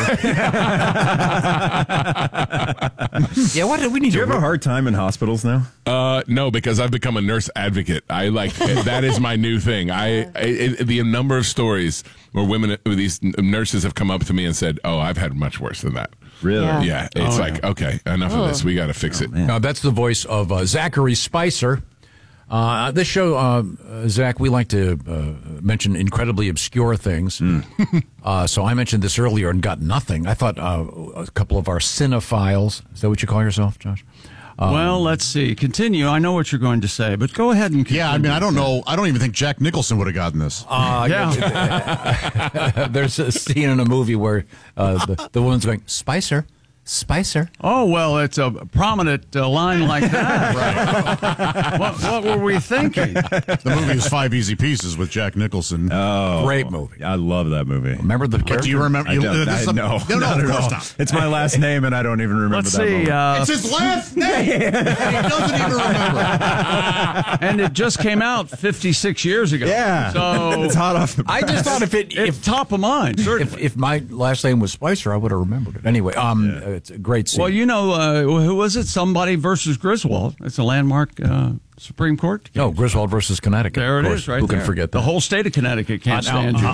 Yeah, what do we need Do you to have a hard time in hospitals now? Uh, no, because I've become a nurse advocate. I like that is my new thing. I, I the number of stories where women, these nurses have come up to me and said, "Oh, I've had much worse than that." Really? Yeah. Yeah. It's Oh, like, yeah. okay, enough Oh. of this. We got to fix it. Now, that's the voice of uh, Zachary Spicer. Uh, this show, uh, uh, Zach, we like to uh, mention incredibly obscure things. uh, so I mentioned this earlier and got nothing. I thought uh, a couple of our cinephiles, is that what you call yourself, Josh? Um, Well, let's see. Continue. I know what you're going to say, but go ahead and continue. Yeah, I mean, I don't know. I don't even think Jack Nicholson would have gotten this. Uh, Yeah. There's a scene in a movie where uh, the, the woman's going, Spicer, Spicer. Oh, well, it's a prominent uh, line like that. what, what were we thinking? The movie is Five Easy Pieces with Jack Nicholson. Oh, Great movie. I love that movie. Remember the character? But do you remember? I You, don't, this I, is a- no, no, no, not of at course all. not. It's my last name, and I don't even remember Let's that see. moment. Uh, It's his last name. He doesn't even remember. and it just came out fifty-six years ago. Yeah. So It's hot off the I just thought if it, it's if, top of mind, certainly. if if my last name was Spicer, I would have remembered it. Anyway, um, it's a great scene. Well, you know, uh, who was it? Somebody versus Griswold. It's a landmark uh, Supreme Court case. No, Griswold versus Connecticut. There of it course. is, right Who there. can forget The that? whole state of Connecticut can't Uh, now- stand you.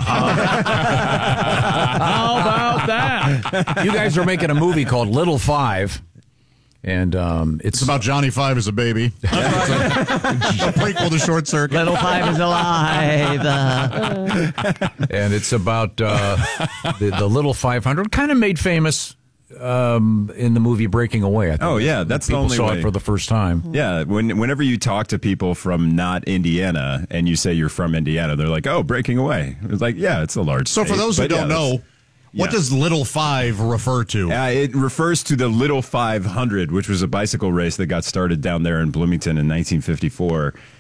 How about that? You guys are making a movie called Little Five, and um, it's, It's about Johnny Five as a baby. It's a, a prequel to Short Circuit. Little Five is alive. and it's about uh, the, the Little Five Hundred, kind of made famous um, in the movie Breaking Away. I think. Oh, yeah, that's the People only saw way. it for the first time. Yeah, when, whenever you talk to people from not Indiana and you say you're from Indiana, they're like, "Oh, Breaking Away." It's like, yeah, it's a large. So for state, those who but yeah, don't that's- know, what yeah. does Little Five refer to? Uh, it refers to the Little five hundred, which was a bicycle race that got started down there in Bloomington in nineteen fifty-four.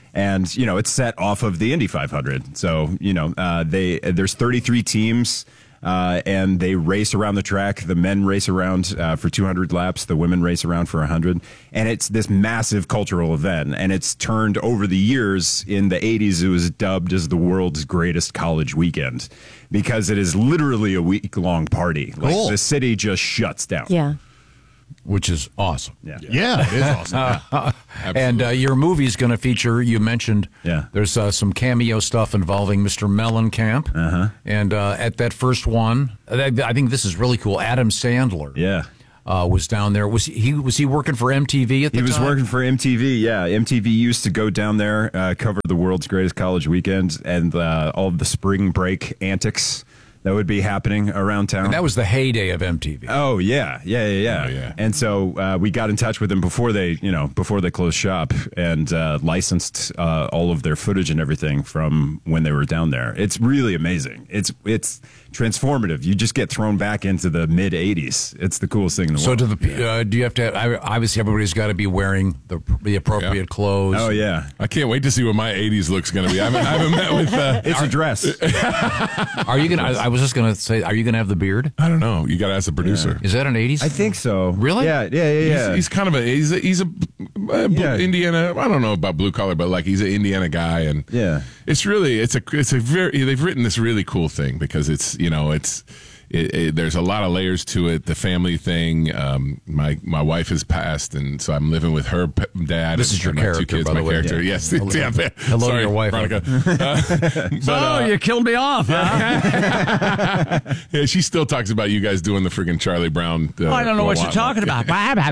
And, you know, it's set off of the Indy five hundred. So, you know, uh, they there's thirty-three teams, uh, and they race around the track. The men race around uh, for two hundred laps. The women race around for one hundred. And it's this massive cultural event. And it's turned over the years. In the eighties, it was dubbed as the world's greatest college weekend because it is literally a week-long party. Cool. Like, the city just shuts down. Yeah. Which is awesome. Yeah, yeah it is awesome. And uh, your movie's going to feature, you mentioned, yeah. there's uh, some cameo stuff involving Mister Mellencamp. Uh-huh. And uh, at that first one, I think this is really cool, Adam Sandler. Yeah. Uh, was down there. Was he was he working for M T V at the he time? He was working for M T V, yeah. M T V used to go down there, uh, cover the world's greatest college weekend and uh, all of the spring break antics that would be happening around town. And that was the heyday of M T V. Oh yeah, yeah, yeah, yeah. Oh, yeah. And so uh, we got in touch with them before they, you know, before they closed shop and uh, licensed uh, all of their footage and everything from when they were down there. It's really amazing. It's it's transformative. You just get thrown back into the mid eighties. It's the coolest thing in the so world. So do the uh, do you have to? Have, obviously, everybody's got to be wearing the the appropriate yeah. clothes. Oh yeah, I can't wait to see what my eighties looks going to be. I haven't, I haven't met with. Uh, it's our, a dress. Are you gonna? I, I was just gonna say, are you gonna have the beard? I don't know. You got to ask the producer. Yeah. Is that an eighties? I think so. Really? Yeah, yeah, yeah. yeah. He's, he's kind of a he's a, he's a, a yeah. Indiana. I don't know about blue collar, but like he's an Indiana guy, and yeah, it's really it's a it's a very they've written this really cool thing because it's you know it's. It, it, there's a lot of layers to it. The family thing. Um, my my wife has passed, and so I'm living with her p- dad. This and is your my character, two kids. by My the way. character, Yeah. yes. Hello, yeah, hello Sorry, to your wife. Veronica. Uh, but, so uh, you killed me off. Huh? yeah, she still talks about you guys doing the friggin' Charlie Brown. Uh, oh, I don't know what you're Watt- talking about.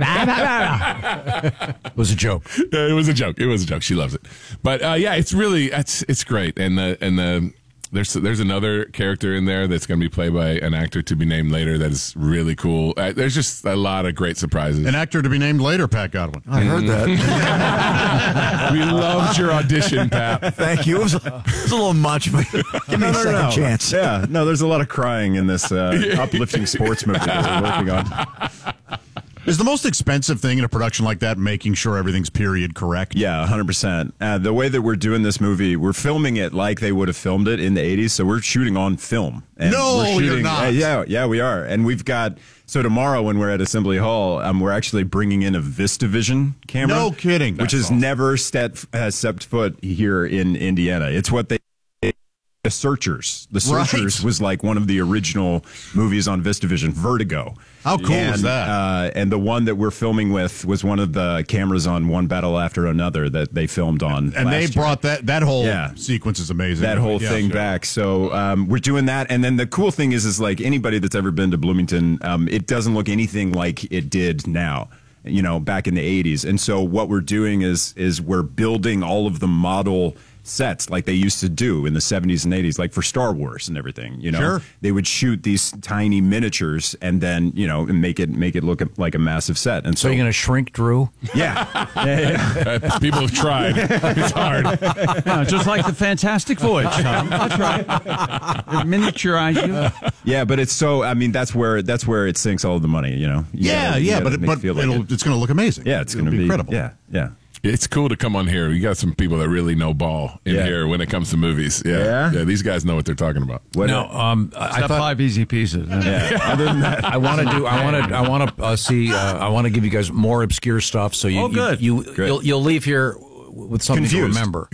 It was a joke. Yeah, it was a joke. It was a joke. She loves it. But uh, yeah, it's really it's it's great. And the and the there's there's another character in there that's going to be played by an actor to be named later that is really cool. Uh, there's just a lot of great surprises. An actor to be named later, Pat Godwin. I heard that. We loved your audition, Pat. Thank you. It was, a, it was a little much, but give me no, a no, second no. chance. Yeah, no, there's a lot of crying in this uh, uplifting sports movie that we're working on. Is the most expensive thing in a production like that making sure everything's period correct? Yeah, one hundred percent. Uh, the way that we're doing this movie, we're filming it like they would have filmed it in the eighties, so we're shooting on film. And no, we're shooting, you're not. Uh, yeah, yeah, we are. And we've got, so tomorrow when we're at Assembly Hall, um, we're actually bringing in a VistaVision camera. No kidding. Which That's has awesome. never stepped, has stepped foot here in Indiana. It's what they... The Searchers. The Searchers Right. was like one of the original movies on VistaVision, Vertigo. How cool and, is that? Uh, and the one that we're filming with was one of the cameras on One Battle After Another that they filmed on. And they last year. brought that that whole Yeah. sequence is amazing. that whole Yeah, thing sure. back. So um, we're doing that. And then the cool thing is, is like anybody that's ever been to Bloomington, um, it doesn't look anything like it did now, you know, back in the eighties. And so what we're doing is is we're building all of the model sets like they used to do in the seventies and eighties, like for Star Wars and everything. You know, Sure. they would shoot these tiny miniatures and then you know and make it make it look like a massive set. And So so, you're going to shrink Drew? yeah, yeah, yeah. Uh, people have tried. It's hard. Yeah, just like the Fantastic Voyage, Tom. That's right. Miniaturize you. Yeah, but it's so. I mean, that's where that's where it sinks all of the money. You know. You Yeah, gotta- you yeah, gotta but it, make but feel like it'll, it. it's going to look amazing. Yeah, it's It'll going to be incredible. Yeah, yeah. It's cool to come on here. You got some people that really know ball in Yeah. here when it comes to movies. Yeah. Yeah? these guys know what they're talking about. What No, um, I, I Except thought five easy pieces. Yeah. Other than that, I want to do. I want to. I want to uh, see. Uh, I want to give you guys more obscure stuff. So you, Oh, good. you, you you'll, you'll leave here with something Confused. to remember.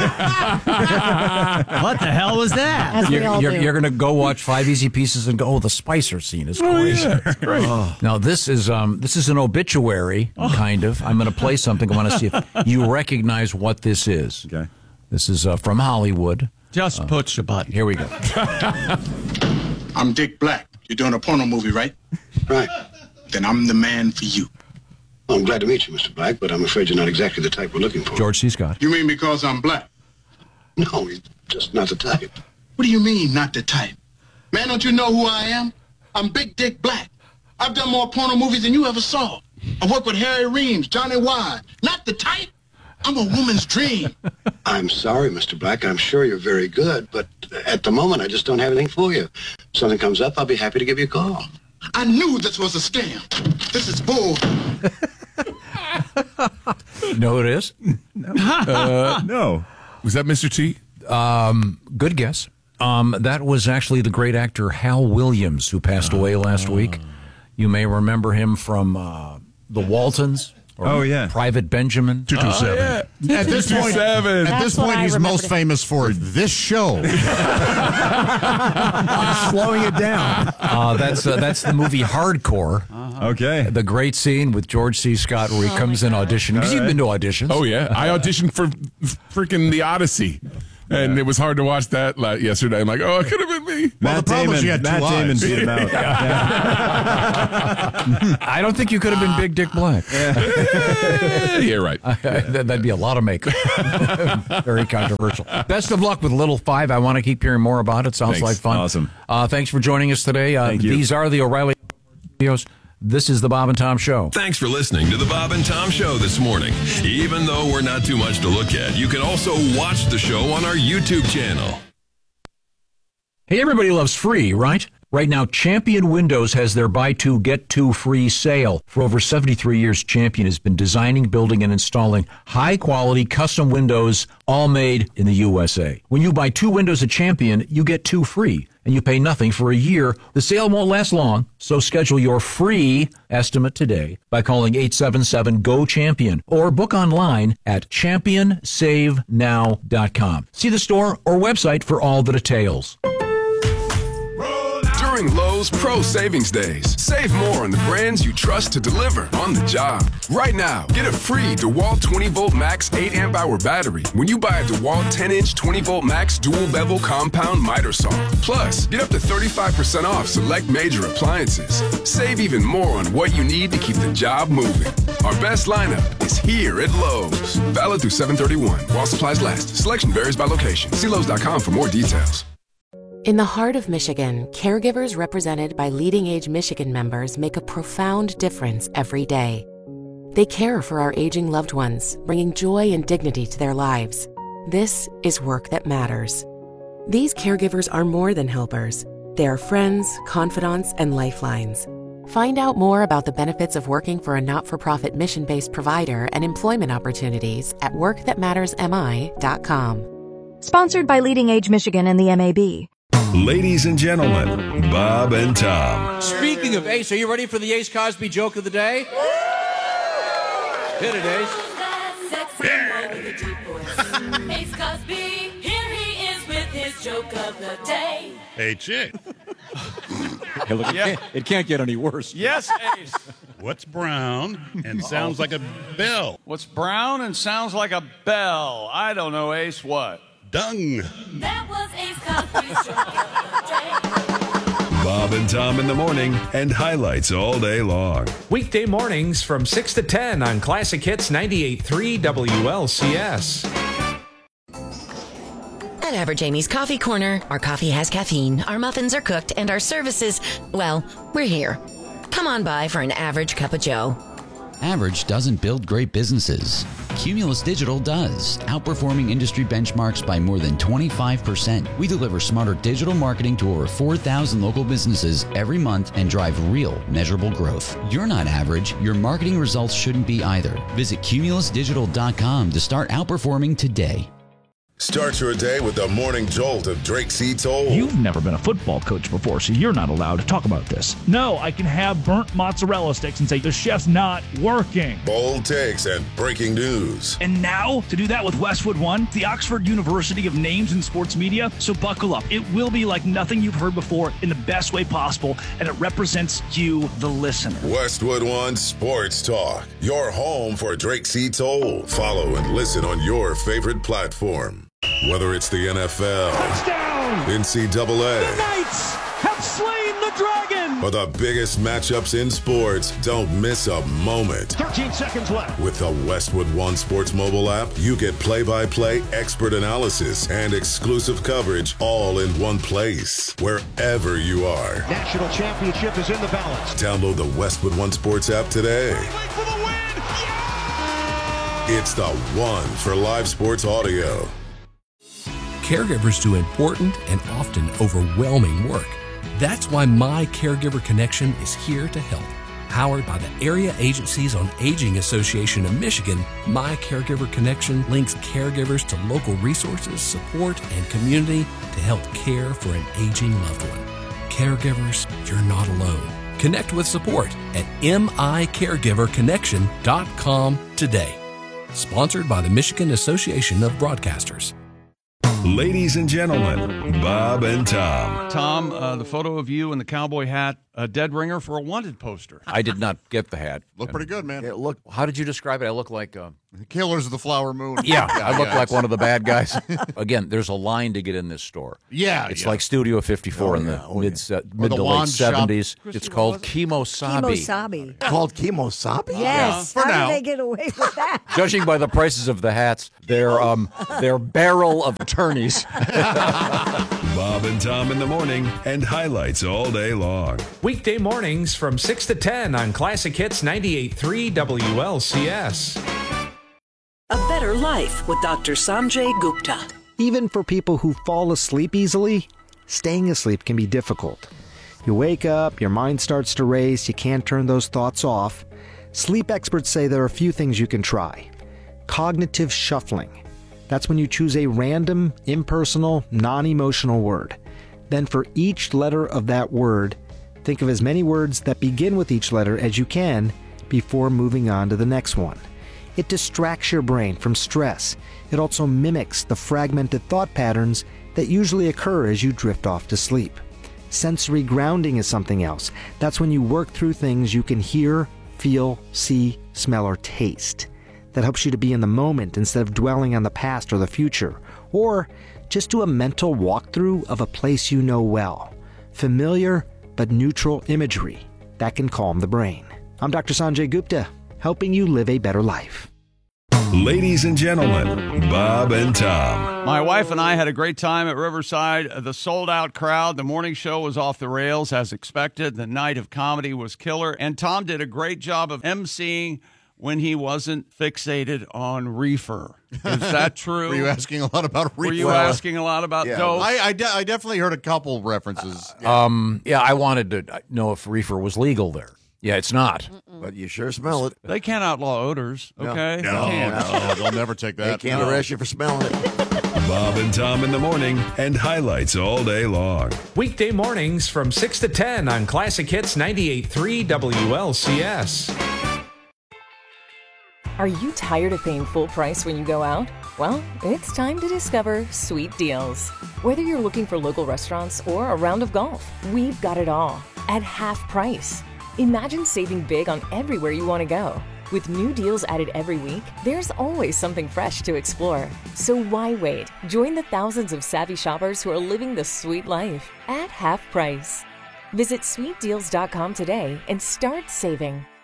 What the hell was that? As we You're, all you're, do. you're going to go watch Five Easy Pieces and go, oh, the Spicer scene is great. yeah, it's great. Oh. Now this is um this is an obituary kind of. I'm going to play something. I want to see if you recognize what this is. okay. This is uh, from Hollywood. Just push a button. Here we go. I'm Dick Black. You're doing a porno movie, right? Right. Then I'm the man for you. Well, I'm glad to meet you, Mister Black, but I'm afraid you're not exactly the type we're looking for. George C. Scott. You mean because I'm black? No, he's just not the type. What do you mean, not the type? Man, don't you know who I am? I'm Big Dick Black. I've done more porno movies than you ever saw. I worked with Harry Reams, Johnny Wide. Not the type. I'm a woman's dream. I'm sorry, Mister Black. I'm sure you're very good, but at the moment, I just don't have anything for you. If something comes up, I'll be happy to give you a call. I knew this was a scam. This is bull. You know who it is? Uh, no. Was that Mister T? Um, good guess. Um, that was actually the great actor Hal Williams, who passed away last week. You may remember him from uh, The Waltons. Or Oh, yeah. Private Benjamin. two two seven. Oh, yeah. At this point, at That's this what point, I he's remembered most it. famous for this show. Slowing it down. Uh, that's uh, that's the movie Hardcore. Okay. The great scene with George C. Scott where he Oh comes in audition. Because you've been to auditions. Oh, yeah. I auditioned for freaking The Odyssey. And it was hard to watch that like, yesterday. I'm like, oh, it could have been me. Well, the Matt problem Damon, is you had two Matt Damon eyes. beat him out. Yeah. I don't think you could have been Big Dick Black. Yeah, you're right. That'd be a lot of makeup. Very controversial. Best of luck with Little Five. I want to keep hearing more about it. Sounds Thanks. like fun. Awesome. Uh, thanks for joining us today. Uh, Thank you. These are the O'Reilly Studios. This is the Bob and Tom Show. Thanks for listening to the Bob and Tom Show this morning. Even though we're not too much to look at, you can also watch the show on our YouTube channel. Hey, everybody loves free, right? Right now, Champion Windows has their buy two, get two free sale. For over seventy-three years, Champion has been designing, building, and installing high-quality custom windows, all made in the U S A. When you buy two windows at Champion, you get two free, and you pay nothing for a year. The sale won't last long, so schedule your free estimate today by calling eight seven seven, G O, CHAMPION or book online at champion save now dot com. See the store or website for all the details. During Lowe's Pro Savings Days, save more on the brands you trust to deliver on the job. Right now, get a free DeWalt twenty volt max eight amp hour battery when you buy a DeWalt ten inch twenty volt max dual bevel compound miter saw. Plus, get up to thirty-five percent off select major appliances. Save even more on what you need to keep the job moving. Our best lineup is here at Lowe's. Valid through seven thirty-one while supplies last. Selection varies by location. See Lowe's dot com for more details. In the heart of Michigan, caregivers represented by Leading Age Michigan members make a profound difference every day. They care for our aging loved ones, bringing joy and dignity to their lives. This is work that matters. These caregivers are more than helpers. They are friends, confidants, and lifelines. Find out more about the benefits of working for a not-for-profit mission-based provider and employment opportunities at work that matters M I dot com. Sponsored by Leading Age Michigan and the M A B. Ladies and gentlemen, Bob and Tom. Speaking of Ace, are you ready for the Ace Cosby joke of the day? Hit it, Ace. Ace Cosby, here he is with his joke of the day. Hey, chick. Hey, look, it, can't, it can't get any worse. Yes, Ace. What's brown and sounds like a bell? What's brown and sounds like a bell? I don't know, Ace. What? Dung. That was Ace Cosby's joke of the day. Bob and Tom in the morning and highlights all day long. Weekday mornings from six to ten on Classic Hits ninety-eight point three W L C S. At Average Amy's Coffee Corner, our coffee has caffeine, our muffins are cooked, and our services, well, we're here. Come on by for an average cup of joe. Average doesn't build great businesses. Cumulus Digital does, outperforming industry benchmarks by more than twenty-five percent. We deliver smarter digital marketing to over four thousand local businesses every month and drive real, measurable growth. You're not average. Your marketing results shouldn't be either. Visit cumulus digital dot com to start outperforming today. Start your day with the morning jolt of Drake C. Toll. You've never been a football coach before, so you're not allowed to talk about this. No, I can have burnt mozzarella sticks and say the chef's not working. Bold takes and breaking news. And now, to do that with Westwood One, the Oxford University of Names in Sports Media, so buckle up. It will be like nothing you've heard before in the best way possible, and it represents you, the listener. Westwood One Sports Talk, your home for Drake C. Toll. Follow and listen on your favorite platform. Whether it's the N F L, touchdown, N C double A, the Knights have slain the dragon, or the biggest matchups in sports, don't miss a moment. thirteen seconds left. With the Westwood One Sports mobile app, you get play-by-play expert analysis and exclusive coverage all in one place, wherever you are. National championship is in the balance. Download the Westwood One Sports app today. For the win. Yeah! It's the one for live sports audio. Caregivers do important and often overwhelming work. That's why My Caregiver Connection is here to help. Powered by the Area Agencies on Aging Association of Michigan, My Caregiver Connection links caregivers to local resources, support, and community to help care for an aging loved one. Caregivers, you're not alone. Connect with support at m i caregiver connection dot com today. Sponsored by the Michigan Association of Broadcasters. Ladies and gentlemen, Bob and Tom. Tom, uh, the photo of you in the cowboy hat, a dead ringer for a wanted poster. I did not get the hat. Look pretty good, man. It look. How did you describe it? I look like. Uh, Killers of the Flower Moon. Yeah, I look yeah, like one of the bad guys. Again, there's a line to get in this store. Yeah, it's yeah. like Studio fifty-four Oh, in the yeah. Oh, mid yeah. uh, mid the to late wand shop. seventies. Christy, It's what called was it? Kemosabe. Kemosabe. Called Kemosabe? Yes. For How now. do they get away with that? Judging by the prices of the hats, they're um they're barrel of attorneys. Bob and Tom in the morning and highlights all day long. Weekday mornings from six to ten on Classic Hits ninety-eight point three W L C S. A better life with Doctor Sanjay Gupta. Even for people who fall asleep easily, staying asleep can be difficult. You wake up, your mind starts to race, you can't turn those thoughts off. Sleep experts say there are a few things you can try. Cognitive shuffling. That's when you choose a random, impersonal, non-emotional word. Then for each letter of that word, think of as many words that begin with each letter as you can before moving on to the next one. It distracts your brain from stress. It also mimics the fragmented thought patterns that usually occur as you drift off to sleep. Sensory grounding is something else. That's when you work through things you can hear, feel, see, smell, or taste. That helps you to be in the moment instead of dwelling on the past or the future. Or just do a mental walkthrough of a place you know well. Familiar but neutral imagery that can calm the brain. I'm Doctor Sanjay Gupta, helping you live a better life. Ladies and gentlemen, Bob and Tom. My wife and I had a great time at Riverside. The sold-out crowd. The morning show was off the rails as expected. The night of comedy was killer. And Tom did a great job of emceeing when he wasn't fixated on reefer. Is that true? Were you asking a lot about reefer? Were you asking a lot about Yeah. dope? I, I, de- I definitely heard a couple references. Um, yeah, I wanted to know if reefer was legal there. Yeah, it's not. But you sure smell it. They can't outlaw odors, okay? No, They can't. no, they'll never take that. They can't No. arrest you for smelling it. Bob and Tom in the morning and highlights all day long. Weekday mornings from six to ten on Classic Hits ninety-eight point three W L C S. Are you tired of paying full price when you go out? Well, it's time to discover Sweet Deals. Whether you're looking for local restaurants or a round of golf, we've got it all at half price. Imagine saving big on everywhere you want to go. With new deals added every week, there's always something fresh to explore. So why wait? Join the thousands of savvy shoppers who are living the sweet life at half price. Visit sweet deals dot com today and start saving.